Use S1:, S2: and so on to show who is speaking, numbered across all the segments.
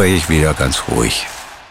S1: bin ich wieder ganz ruhig.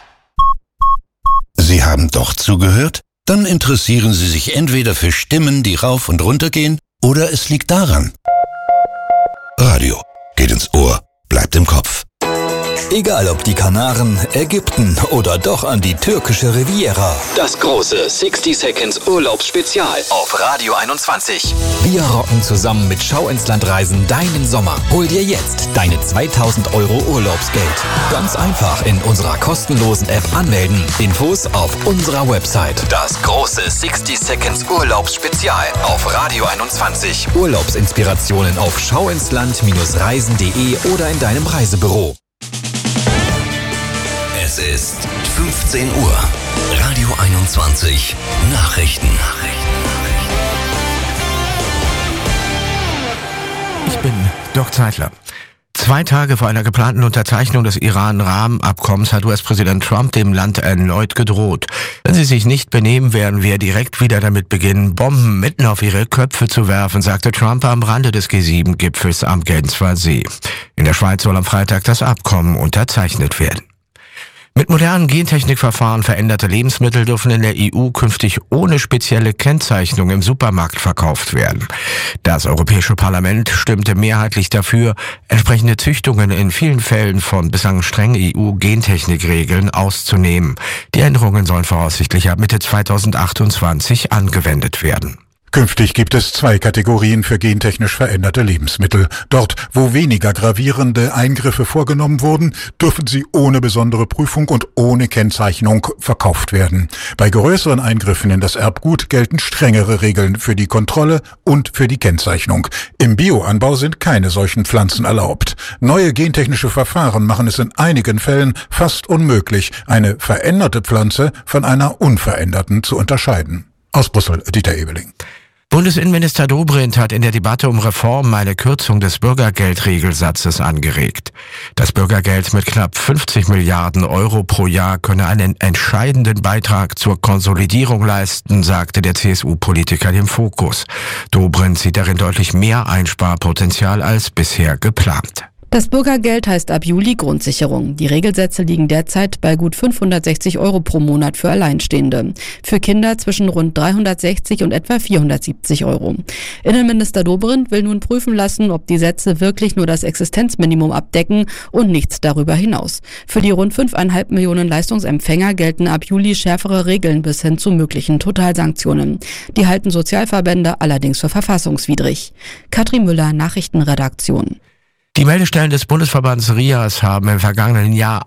S2: Sie haben doch zugehört? Dann interessieren Sie sich entweder für Stimmen, die rauf und runter gehen, oder es liegt daran. Radio geht ins Ohr, bleibt im Kopf.
S3: Egal ob die Kanaren, Ägypten oder doch an die türkische Riviera.
S4: Das große 60 Seconds Urlaubsspezial auf Radio 21.
S3: Wir rocken zusammen mit Schau ins Land Reisen deinen Sommer. Hol dir jetzt deine 2.000 € Urlaubsgeld. Ganz einfach in unserer kostenlosen App anmelden. Infos auf unserer Website.
S4: Das große 60 Seconds Urlaubsspezial auf Radio 21.
S3: Urlaubsinspirationen auf schauinsland-reisen.de oder in deinem Reisebüro.
S5: Es ist 15 Uhr. Radio 21 Nachrichten.
S6: Ich bin Dirk Zeitler. 2 Tage vor einer geplanten Unterzeichnung des Iran-Rahmenabkommens hat US-Präsident Trump dem Land erneut gedroht. Wenn sie sich nicht benehmen, werden wir direkt wieder damit beginnen, Bomben mitten auf ihre Köpfe zu werfen, sagte Trump am Rande des G7-Gipfels am Genfer See. In der Schweiz soll am Freitag das Abkommen unterzeichnet werden. Mit modernen Gentechnikverfahren veränderte Lebensmittel dürfen in der EU künftig ohne spezielle Kennzeichnung im Supermarkt verkauft werden. Das Europäische Parlament stimmte mehrheitlich dafür, entsprechende Züchtungen in vielen Fällen von bislang strengen EU-Gentechnikregeln auszunehmen. Die Änderungen sollen voraussichtlich ab Mitte 2028 angewendet werden.
S7: Künftig gibt es 2 Kategorien für gentechnisch veränderte Lebensmittel. Dort, wo weniger gravierende Eingriffe vorgenommen wurden, dürfen sie ohne besondere Prüfung und ohne Kennzeichnung verkauft werden. Bei größeren Eingriffen in das Erbgut gelten strengere Regeln für die Kontrolle und für die Kennzeichnung. Im Bioanbau sind keine solchen Pflanzen erlaubt. Neue gentechnische Verfahren machen es in einigen Fällen fast unmöglich, eine veränderte Pflanze von einer unveränderten zu unterscheiden. Aus Brüssel, Dieter Ebeling.
S6: Bundesinnenminister Dobrindt hat in der Debatte um Reformen eine Kürzung des Bürgergeldregelsatzes angeregt. Das Bürgergeld mit knapp 50 Milliarden € pro Jahr könne einen entscheidenden Beitrag zur Konsolidierung leisten, sagte der CSU-Politiker dem Fokus. Dobrindt sieht darin deutlich mehr Einsparpotenzial als bisher geplant.
S8: Das Bürgergeld heißt ab Juli Grundsicherung. Die Regelsätze liegen derzeit bei gut 560 € pro Monat für Alleinstehende. Für Kinder zwischen rund 360 und etwa 470 €. Innenminister Dobrindt will nun prüfen lassen, ob die Sätze wirklich nur das Existenzminimum abdecken und nichts darüber hinaus. Für die rund 5,5 Millionen Leistungsempfänger gelten ab Juli schärfere Regeln bis hin zu möglichen Totalsanktionen. Die halten Sozialverbände allerdings für verfassungswidrig. Katrin Müller, Nachrichtenredaktion.
S6: Die Meldestellen des Bundesverbands RIAS haben im vergangenen Jahr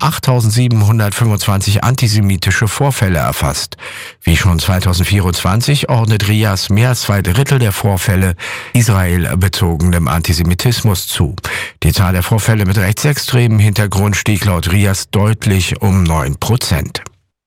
S6: 8.725 antisemitische Vorfälle erfasst. Wie schon 2024 ordnet RIAS mehr als 2/3 der Vorfälle israelbezogenem Antisemitismus zu. Die Zahl der Vorfälle mit rechtsextremem Hintergrund stieg laut RIAS deutlich um 9%.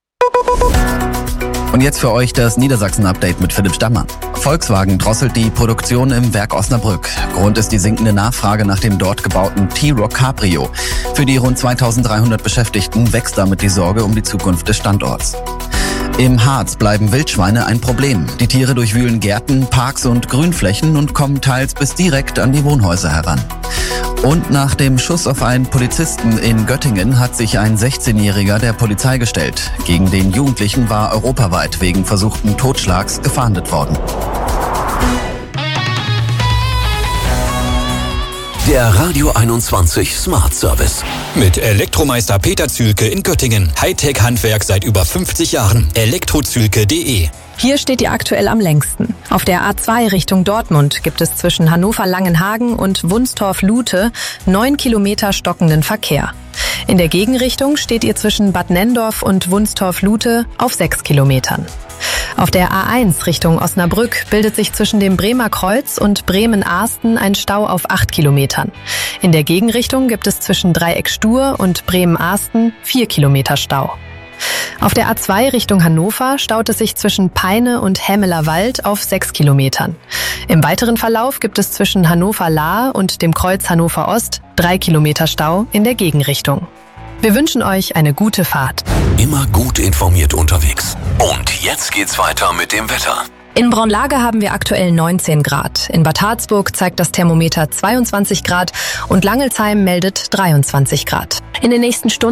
S9: Und jetzt für euch das Niedersachsen-Update mit Philipp Stammmann. Volkswagen drosselt die Produktion im Werk Osnabrück. Grund ist die sinkende Nachfrage nach dem dort gebauten T-Roc Cabrio. Für die rund 2.300 Beschäftigten wächst damit die Sorge um die Zukunft des Standorts. Im Harz bleiben Wildschweine ein Problem. Die Tiere durchwühlen Gärten, Parks und Grünflächen und kommen teils bis direkt an die Wohnhäuser heran. Und nach dem Schuss auf einen Polizisten in Göttingen hat sich ein 16-Jähriger der Polizei gestellt. Gegen den Jugendlichen war europaweit wegen versuchten Totschlags gefahndet worden.
S5: Der Radio 21 Smart Service.
S3: Mit Elektromeister Peter Zühlke in Göttingen. Hightech-Handwerk seit über 50 Jahren. elektrozühlke.de.
S10: Hier steht ihr aktuell am längsten. Auf der A2 Richtung Dortmund gibt es zwischen Hannover-Langenhagen und Wunstorf-Lute 9 Kilometer stockenden Verkehr. In der Gegenrichtung steht ihr zwischen Bad Nenndorf und Wunstorf-Lute auf 6 Kilometern. Auf der A1 Richtung Osnabrück bildet sich zwischen dem Bremer Kreuz und Bremen-Ahsten ein Stau auf 8 Kilometern. In der Gegenrichtung gibt es zwischen Dreieck Stur und Bremen-Ahsten 4 Kilometer Stau. Auf der A2 Richtung Hannover staut es sich zwischen Peine und Hämeler Wald auf 6 Kilometern. Im weiteren Verlauf gibt es zwischen Hannover-Lahr und dem Kreuz Hannover Ost 3 Kilometer Stau in der Gegenrichtung. Wir wünschen euch eine gute Fahrt.
S5: Immer gut informiert unterwegs. Und jetzt geht's weiter mit dem Wetter.
S10: In Braunlage haben wir aktuell 19 Grad. In Bad Harzburg zeigt das Thermometer 22 Grad und Langelsheim meldet 23 Grad. In den nächsten Stunden